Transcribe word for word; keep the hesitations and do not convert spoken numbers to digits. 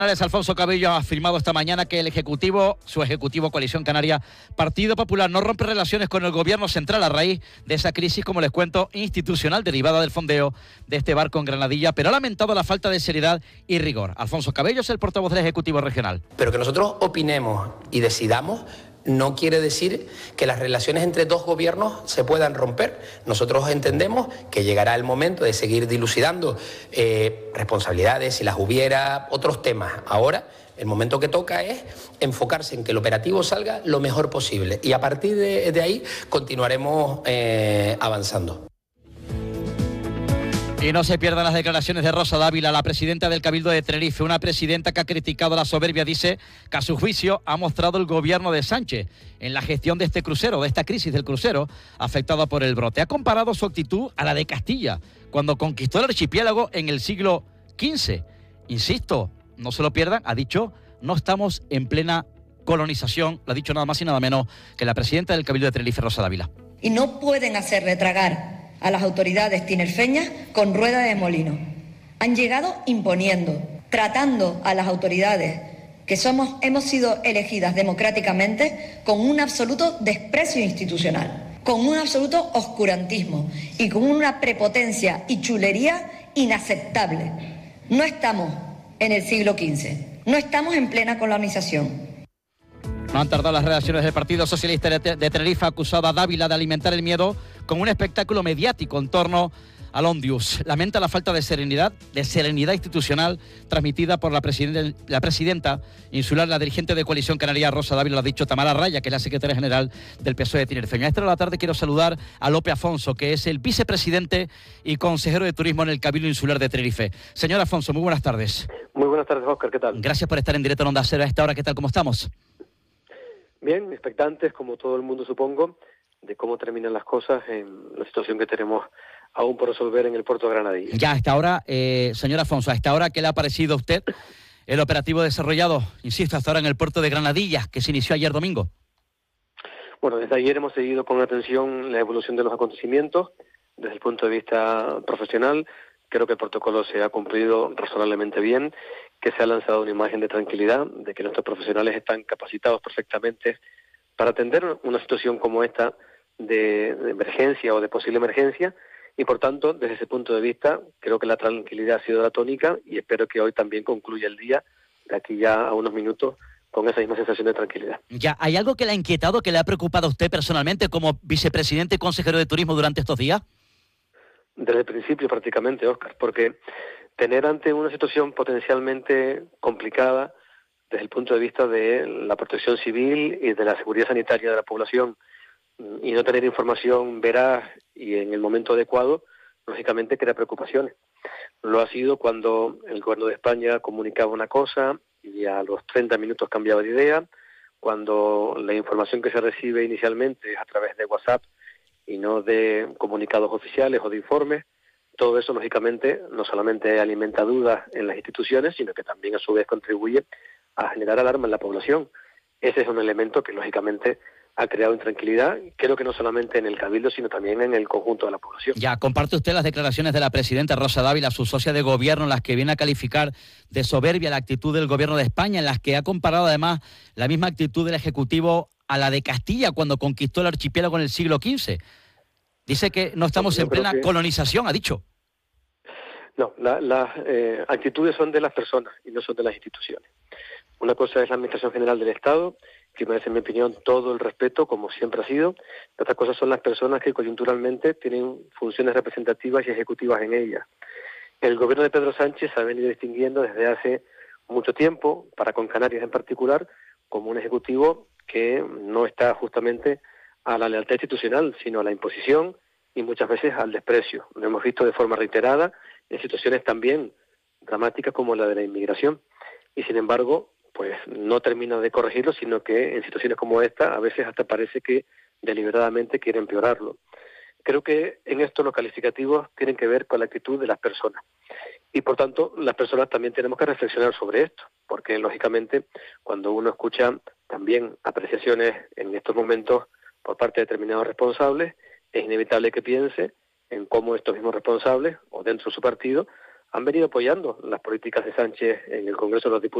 Alfonso Cabello ha afirmado esta mañana que el Ejecutivo, su Ejecutivo Coalición Canaria, Partido Popular, no rompe relaciones con el Gobierno central a raíz de esa crisis, como les cuento, institucional derivada del fondeo de este barco en Granadilla, pero ha lamentado la falta de seriedad y rigor. Alfonso Cabello es el portavoz del Ejecutivo Regional. Pero que nosotros opinemos y decidamos no quiere decir que las relaciones entre dos gobiernos se puedan romper. Nosotros entendemos que llegará el momento de seguir dilucidando eh, responsabilidades, si las hubiera, otros temas. Ahora, el momento que toca es enfocarse en que el operativo salga lo mejor posible y a partir de, de ahí continuaremos eh, avanzando. Y no se pierdan las declaraciones de Rosa Dávila, la presidenta del Cabildo de Tenerife, una presidenta que ha criticado la soberbia, dice que a su juicio ha mostrado el gobierno de Sánchez en la gestión de este crucero, de esta crisis del crucero afectada por el brote. Ha comparado su actitud a la de Castilla, cuando conquistó el archipiélago en el siglo quince. Insisto, no se lo pierdan, ha dicho, no estamos en plena colonización, lo ha dicho nada más y nada menos que la presidenta del Cabildo de Tenerife, Rosa Dávila. Y no pueden hacerle tragar a las autoridades tinerfeñas con rueda de molino. Han llegado imponiendo, tratando a las autoridades que somos, hemos sido elegidas democráticamente con un absoluto desprecio institucional, con un absoluto oscurantismo y con una prepotencia y chulería inaceptable. No estamos en el siglo quince, no estamos en plena colonización. No han tardado las reacciones del Partido Socialista de Tenerife, acusado a Dávila de alimentar el miedo con un espectáculo mediático en torno al Ondius. Lamenta la falta de serenidad, de serenidad institucional transmitida por la presidenta, la presidenta insular, la dirigente de Coalición Canaria, Rosa Dávila, lo ha dicho Tamara Raya, que es la secretaria general del P S O E de Tenerife. A esta hora de la tarde quiero saludar a Lope Afonso, que es el vicepresidente y consejero de Turismo en el Cabildo Insular de Tenerife. Señor Afonso, muy buenas tardes. Muy buenas tardes, Óscar, ¿qué tal? Gracias por estar en directo en Onda Cero a esta hora. ¿Qué tal? ¿Cómo estamos? Bien, expectantes, como todo el mundo supongo, de cómo terminan las cosas en la situación que tenemos aún por resolver en el puerto de Granadilla. Ya, a esta hora, eh, señor Afonso, a esta hora, ¿qué le ha parecido a usted el operativo desarrollado, insisto, hasta ahora en el puerto de Granadilla, que se inició ayer domingo? Bueno, desde ayer hemos seguido con atención la evolución de los acontecimientos. Desde el punto de vista profesional, creo que el protocolo se ha cumplido razonablemente bien, que se ha lanzado una imagen de tranquilidad, de que nuestros profesionales están capacitados perfectamente para atender una situación como esta de, de emergencia o de posible emergencia, y por tanto, desde ese punto de vista, creo que la tranquilidad ha sido la tónica y espero que hoy también concluya el día, de aquí ya a unos minutos, con esa misma sensación de tranquilidad. Ya, ¿hay algo que le ha inquietado, que le ha preocupado a usted personalmente como vicepresidente y consejero de Turismo durante estos días? Desde el principio prácticamente, Óscar, porque tener ante una situación potencialmente complicada desde el punto de vista de la protección civil y de la seguridad sanitaria de la población y no tener información veraz y en el momento adecuado, lógicamente crea preocupaciones. Lo ha sido cuando el gobierno de España comunicaba una cosa y a los treinta minutos cambiaba de idea, cuando la información que se recibe inicialmente es a través de WhatsApp y no de comunicados oficiales o de informes. Todo eso, lógicamente, no solamente alimenta dudas en las instituciones, sino que también, a su vez, contribuye a generar alarma en la población. Ese es un elemento que, lógicamente, ha creado intranquilidad, creo que no solamente en el Cabildo, sino también en el conjunto de la población. Ya, comparte usted las declaraciones de la presidenta Rosa Dávila, su socia de gobierno, en las que viene a calificar de soberbia la actitud del gobierno de España, en las que ha comparado, además, la misma actitud del Ejecutivo a la de Castilla cuando conquistó el archipiélago en el siglo quince. Dice que no estamos Yo en plena que... colonización, ha dicho. No, la, las eh, actitudes son de las personas y no son de las instituciones. Una cosa es la Administración General del Estado, que merece, en mi opinión, todo el respeto, como siempre ha sido. Otras cosas son las personas que coyunturalmente tienen funciones representativas y ejecutivas en ellas. El gobierno de Pedro Sánchez se ha venido distinguiendo desde hace mucho tiempo, para con Canarias en particular, como un ejecutivo que no está justamente a la lealtad institucional, sino a la imposición y muchas veces al desprecio. Lo hemos visto de forma reiterada en situaciones también dramáticas como la de la inmigración. Y sin embargo, pues no termina de corregirlo, sino que en situaciones como esta a veces hasta parece que deliberadamente quiere empeorarlo. Creo que en esto los calificativos tienen que ver con la actitud de las personas. Y por tanto, las personas también tenemos que reflexionar sobre esto, porque lógicamente cuando uno escucha también apreciaciones en estos momentos por parte de determinados responsables, es inevitable que piense en cómo estos mismos responsables, o dentro de su partido, han venido apoyando las políticas de Sánchez en el Congreso de los Diputados.